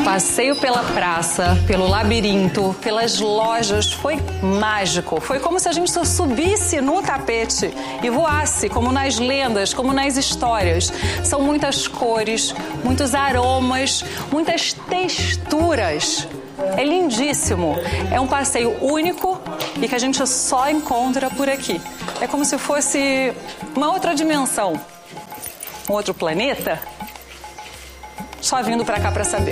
passeio pela praça, pelo labirinto, pelas lojas foi mágico. Foi como se a gente subisse no tapete e voasse, como nas lendas, como nas histórias. São muitas cores, muitos aromas, muitas texturas. É lindíssimo. É um passeio único e que a gente só encontra por aqui. É como se fosse uma outra dimensão, um outro planeta. Só vindo pra cá pra saber.